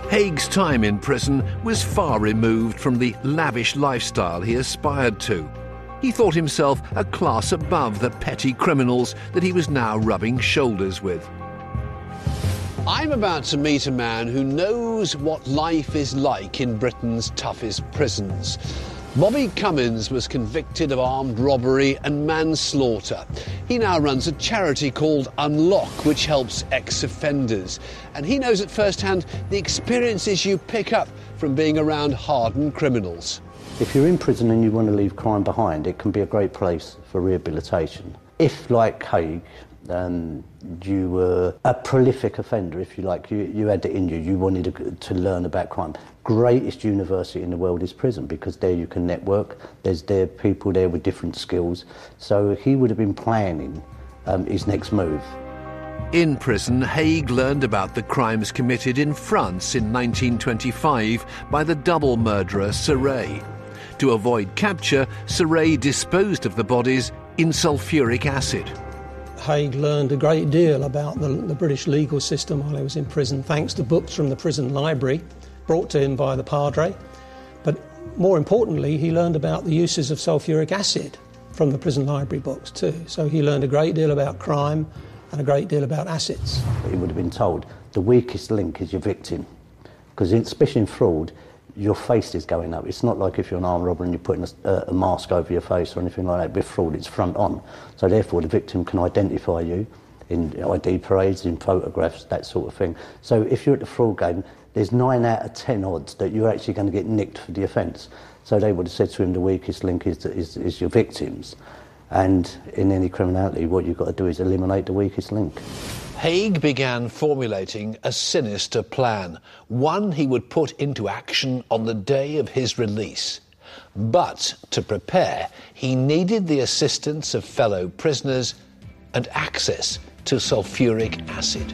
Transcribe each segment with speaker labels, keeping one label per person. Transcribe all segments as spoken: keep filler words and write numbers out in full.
Speaker 1: Haig's time in prison was far removed from the lavish lifestyle he aspired to. He thought himself a class above the petty criminals that he was now rubbing shoulders with.
Speaker 2: I'm about to meet a man who knows what life is like in Britain's toughest prisons. Bobby Cummins was convicted of armed robbery and manslaughter. He now runs a charity called Unlock, which helps ex-offenders. And he knows at first hand the experiences you pick up from being around hardened criminals.
Speaker 3: If you're in prison and you want to leave crime behind, it can be a great place for rehabilitation. If, like Haig, um, you were a prolific offender, if you like, you, you had it in you, you wanted to, to learn about crime, greatest university in the world is prison, because there you can network, there's there people there with different skills. So he would have been planning um, his next move.
Speaker 1: In prison, Haig learned about the crimes committed in France in nineteen twenty-five by the double murderer Serret. To avoid capture, Serret disposed of the bodies in sulphuric acid.
Speaker 4: Haig learned a great deal about the, the British legal system while he was in prison, thanks to books from the prison library brought to him by the Padre. But more importantly, he learned about the uses of sulphuric acid from the prison library books too. So he learned a great deal about crime and a great deal about acids.
Speaker 3: He would have been told the weakest link is your victim, because especially in fraud, your face is going up. It's not like if you're an armed robber and you're putting a, a mask over your face or anything like that. With fraud, it's front on. So therefore, the victim can identify you in I D parades, in photographs, that sort of thing. So if you're at the fraud game, there's nine out of ten odds that you're actually going to get nicked for the offence. So they would have said to him the weakest link is, is, is your victims. And in any criminality, what you've got to do is eliminate the weakest link.
Speaker 2: Haig began formulating a sinister plan, one he would put into action on the day of his release. But to prepare, he needed the assistance of fellow prisoners and access to sulphuric acid.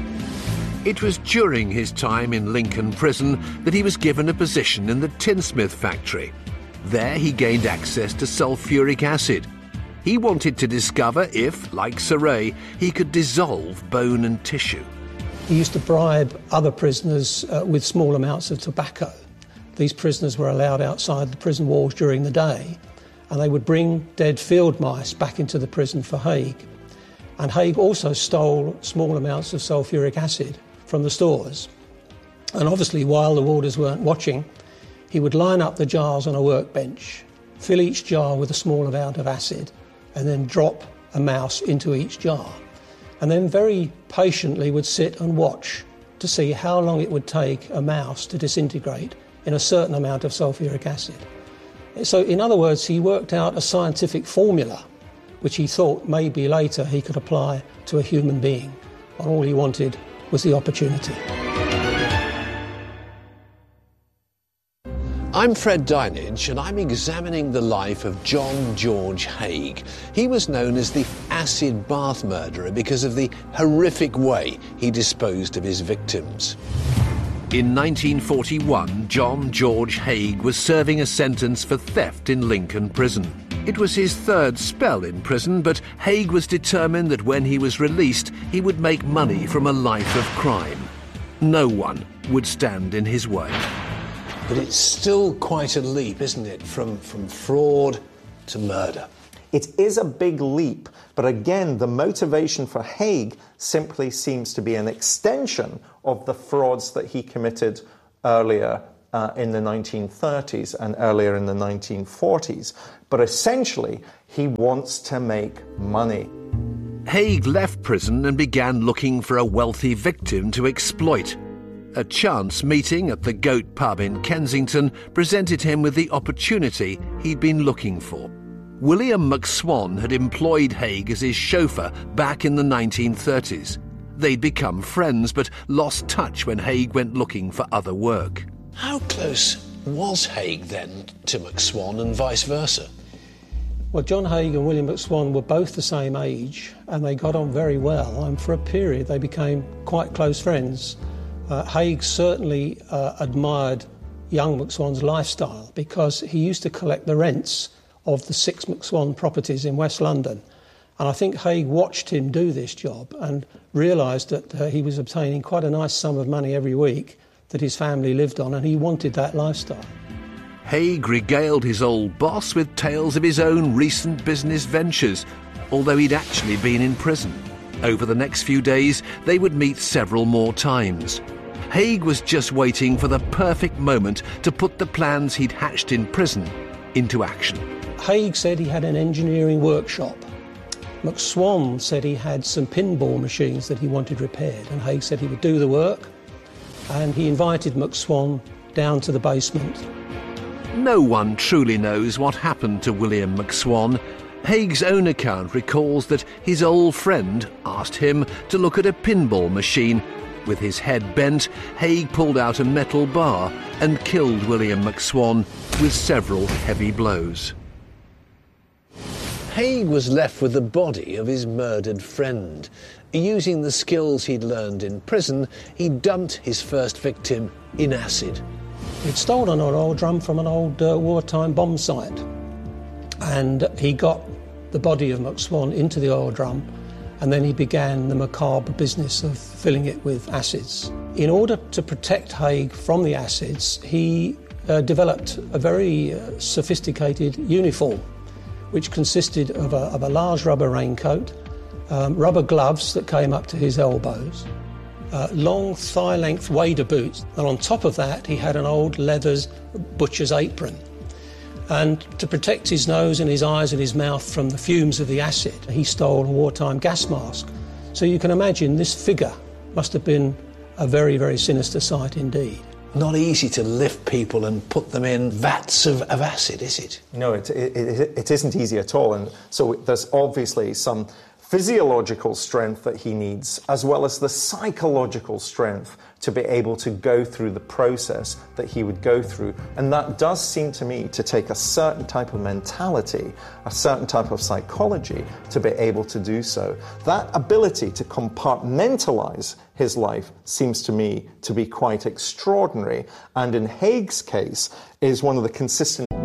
Speaker 1: It was during his time in Lincoln Prison that he was given a position in the tinsmith factory. There he gained access to sulphuric acid. He wanted to discover if, like Serret, he could dissolve bone and tissue.
Speaker 4: He used to bribe other prisoners uh, with small amounts of tobacco. These prisoners were allowed outside the prison walls during the day, and they would bring dead field mice back into the prison for Haig. And Haig also stole small amounts of sulphuric acid from the stores. And obviously, while the warders weren't watching, he would line up the jars on a workbench, fill each jar with a small amount of acid, and then drop a mouse into each jar. And then very patiently would sit and watch to see how long it would take a mouse to disintegrate in a certain amount of sulphuric acid. So in other words, he worked out a scientific formula which he thought maybe later he could apply to a human being. And all he wanted was the opportunity.
Speaker 2: I'm Fred Dinenage, and I'm examining the life of John George Haig. He was known as the acid bath murderer because of the horrific way he disposed of his victims.
Speaker 1: In nineteen forty-one, John George Haig was serving a sentence for theft in Lincoln Prison. It was his third spell in prison, but Haig was determined that when he was released, he would make money from a life of crime. No one would stand in his way.
Speaker 2: But it's still quite a leap, isn't it, from, from fraud to murder?
Speaker 5: It is a big leap, but again, the motivation for Haig simply seems to be an extension of the frauds that he committed earlier uh, in the nineteen thirties and earlier in the nineteen forties. But essentially, he wants to make money.
Speaker 1: Haig left prison and began looking for a wealthy victim to exploit. A chance meeting at the Goat pub in Kensington presented him with the opportunity he'd been looking for. William McSwan had employed Haig as his chauffeur back in the nineteen thirties. They'd become friends, but lost touch when Haig went looking for other work.
Speaker 2: How close was Haig then to McSwan and vice versa?
Speaker 4: Well, John Haig and William McSwan were both the same age, and they got on very well, and for a period they became quite close friends. Uh, Haig certainly uh, admired young McSwan's lifestyle because he used to collect the rents of the six McSwan properties in West London. And I think Haig watched him do this job and realised that uh, he was obtaining quite a nice sum of money every week that his family lived on, and he wanted that lifestyle.
Speaker 1: Haig regaled his old boss with tales of his own recent business ventures, although he'd actually been in prison. Over the next few days, they would meet several more times. Haig was just waiting for the perfect moment to put the plans he'd hatched in prison into action.
Speaker 4: Haig said he had an engineering workshop. McSwan said he had some pinball machines that he wanted repaired, and Haig said he would do the work, and he invited McSwan down to the basement.
Speaker 1: No one truly knows what happened to William McSwan. Haig's own account recalls that his old friend asked him to look at a pinball machine. With his head bent, Haig pulled out a metal bar and killed William McSwan with several heavy blows.
Speaker 2: Haig was left with the body of his murdered friend. Using the skills he'd learned in prison, he dumped his first victim in acid.
Speaker 4: He'd stolen an oil drum from an old uh, wartime bomb site, and he got the body of McSwan into the oil drum, and then he began the macabre business of filling it with acids. In order to protect Haig from the acids, he uh, developed a very uh, sophisticated uniform, which consisted of a, of a large rubber raincoat, um, rubber gloves that came up to his elbows, Uh, long thigh-length wader boots, and on top of that he had an old leather butcher's apron. And to protect his nose and his eyes and his mouth from the fumes of the acid, he stole a wartime gas mask. So you can imagine this figure must have been a very, very sinister sight indeed.
Speaker 2: Not easy to lift people and put them in vats of, of acid, is it?
Speaker 5: No, it, it, it, it isn't easy at all. And so there's obviously some physiological strength that he needs, as well as the psychological strength to be able to go through the process that he would go through. And that does seem to me to take a certain type of mentality, a certain type of psychology to be able to do so. That ability to compartmentalize his life seems to me to be quite extraordinary, and in Haig's case is one of the consistent